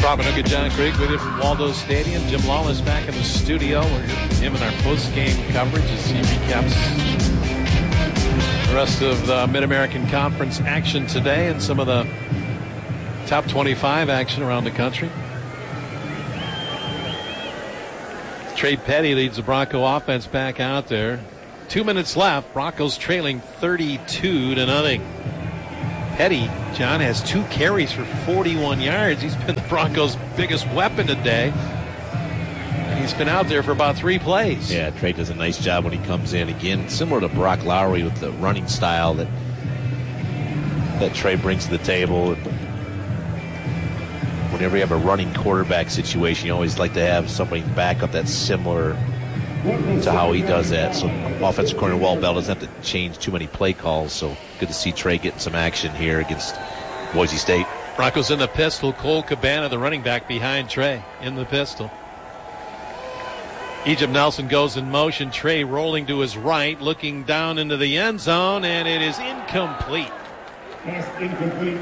Rob Manuka, John Krieg with you from Waldo Stadium. Jim Lawless back in the studio. We're here with him in our post-game coverage as he recaps the rest of the Mid-American Conference action today and some of the top 25 action around the country. Trey Petty leads the Bronco offense back out there. 2 minutes left. Broncos trailing 32-0. Petty, John, has 2 carries for 41 yards. He's been the Broncos' biggest weapon today. And he's been out there for about 3 plays. Yeah, Trey does a nice job when he comes in. Again, similar to Brock Lowry with the running style that Trey brings to the table. And whenever you have a running quarterback situation, you always like to have somebody back up that's similar to how he does that. So offensive coordinator Walt Bell doesn't have to change too many play calls. So good to see Trey getting some action here against Boise State. Broncos in the pistol. Cole Cabana, the running back, behind Trey in the pistol. Egypt Nelson goes in motion. Trey rolling to his right, looking down into the end zone, and it is incomplete. Pass incomplete.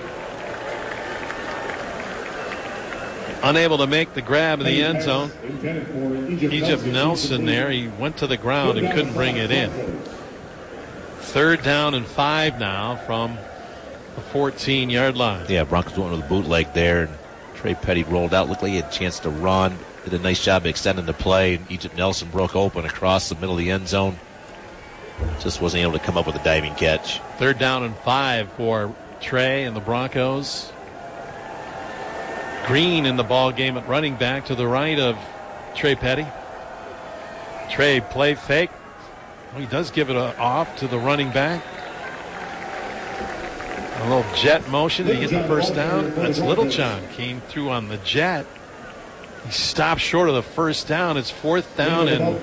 Unable to make the grab in the end zone. Egypt Nelson there. He went to the ground and couldn't bring it in. 3rd down and 5 now from the 14-yard line. Yeah, Broncos went with a bootleg there. And Trey Petty rolled out. Looked like he had a chance to run. Did a nice job extending the play. And Egypt Nelson broke open across the middle of the end zone. Just wasn't able to come up with a diving catch. 3rd down and 5 for Trey and the Broncos. Green in the ball game at running back to the right of Trey Petty. Trey play fake. Well, he does give it off to the running back. A little jet motion to get the first down. That's Littlejohn came through on the jet. He stopped short of the first down. It's 4th down and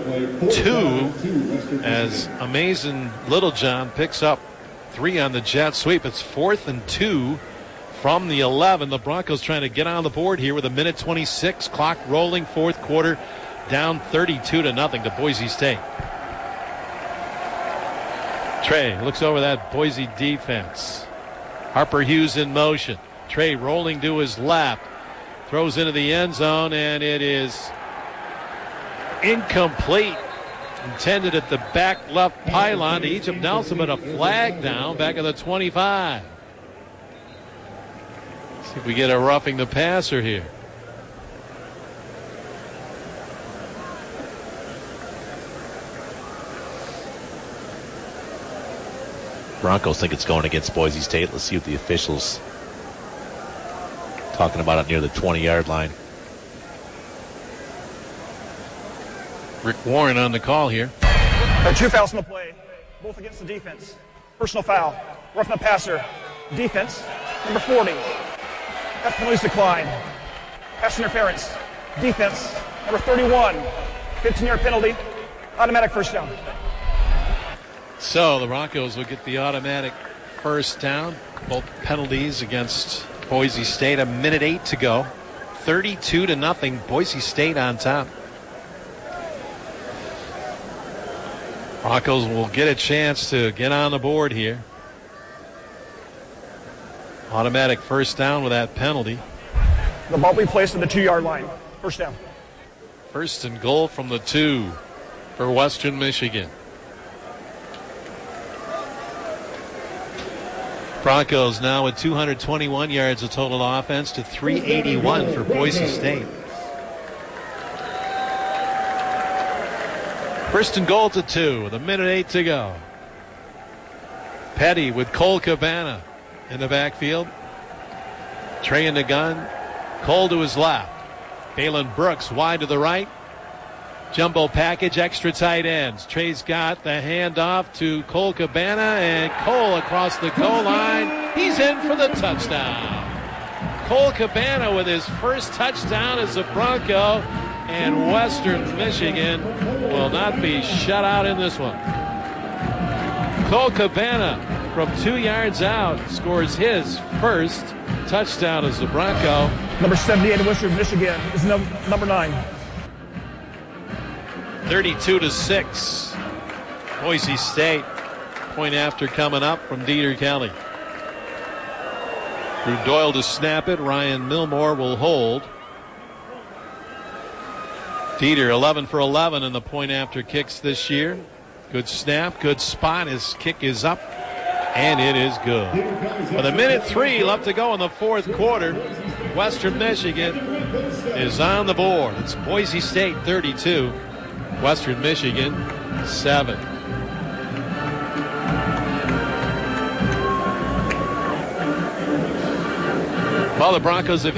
2 as Amazing Littlejohn picks up 3 on the jet sweep. It's 4th and 2 from the 11. The Broncos trying to get on the board here with 1:26 clock rolling, 4th quarter, down 32-0 to Boise State. Trey looks over that Boise defense. Harper Hughes in motion. Trey rolling to his left. Throws into the end zone, and it is incomplete. Intended at the back left pylon to Egypt Nelson, but a flag down back at the 25. See if we get a roughing the passer here. Broncos think it's going against Boise State. Let's see what the officials talking about it near the 20-yard line. Rick Warren on the call here. 2 fouls in the play, both against the defense. Personal foul, roughing the passer. Defense, number 40. That penalties decline. Pass interference. Defense, number 31. 15-yard penalty. Automatic first down. So the Broncos will get the automatic first down. Both penalties against Boise State. 1:08 to go. 32-0. Boise State on top. Broncos will get a chance to get on the board here. Automatic first down with that penalty. The ball will be placed at the 2-yard line. First down. 1st and goal from the 2 for Western Michigan. Broncos now with 221 yards of total offense to 381 for Boise State. 1st and goal to 2 with 1:08 to go. Petty with Cole Cabana in the backfield. Trey in the gun. Cole to his left. Balin Brooks wide to the right. Jumbo package, extra tight ends. Trey's got the handoff to Cole Cabana, and Cole across the goal line. He's in for the touchdown. Cole Cabana with his first touchdown as a Bronco, and Western Michigan will not be shut out in this one. Cole Cabana from 2 yards out scores his first touchdown as a Bronco. Number 78 of Western Michigan is number 9. 32-6. Boise State. Point after coming up from Dieter Kelly. Drew Doyle to snap it. Ryan Milmore will hold. Dieter 11 for 11 in the point after kicks this year. Good snap, good spot. His kick is up, and it is good. With 1:03 left to go in the fourth quarter, Western Michigan is on the board. It's Boise State 32, Western Michigan 7. Well, the Broncos have